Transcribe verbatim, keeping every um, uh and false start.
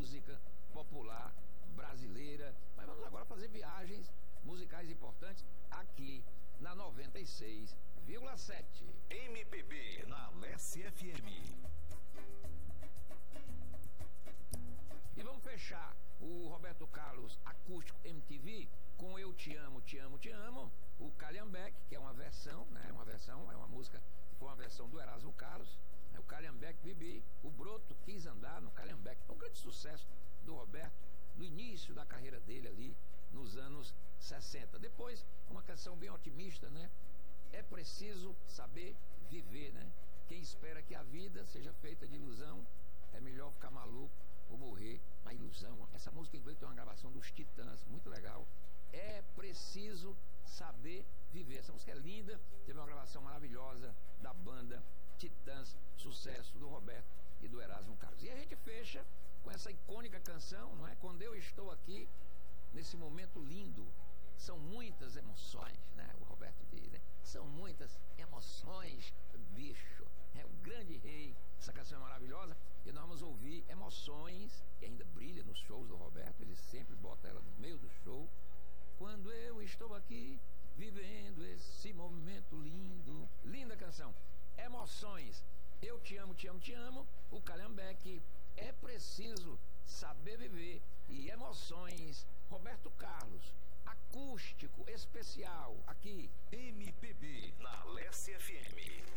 música popular brasileira. Mas vamos agora fazer viagens musicais importantes aqui na noventa e seis vírgula sete. M P B na Alessi F M. E vamos fechar o Roberto Carlos Acústico M T V com Eu Te Amo, Te Amo, Te Amo, o Calhambeque, que é uma versão, né? Uma versão, é uma música que foi uma versão do Erasmo Carlos, né? O Calhambeque Bibi, o Broto Quis Andar no Calhambeque. É um grande sucesso do Roberto no início da carreira dele ali, nos anos sessenta. Depois, uma canção bem otimista, né? É preciso saber viver, né? Quem espera que a vida seja feita de ilusão, é melhor ficar maluco ou morrer na ilusão. Essa música, inclusive, tem uma gravação dos Titãs, muito legal. É preciso saber viver. Essa música é linda, teve uma gravação maravilhosa da banda Titãs, sucesso do Roberto e do Erasmo Carlos. E a gente fecha com essa icônica canção, não é? Quando eu estou aqui, nesse momento lindo, são muitas emoções, né? O Roberto diz, né? São muitas emoções, bicho. É o grande rei. Essa canção é maravilhosa e nós vamos ouvir Emoções, que ainda brilha nos shows do Roberto. Ele sempre bota ela no meio do show. Quando eu estou aqui, vivendo esse momento lindo. Linda canção. Emoções. Eu te amo, te amo, te amo. O Calhambeque. É preciso saber viver. E Emoções. Roberto Carlos. Acústico especial aqui. M P B na Alessi F M.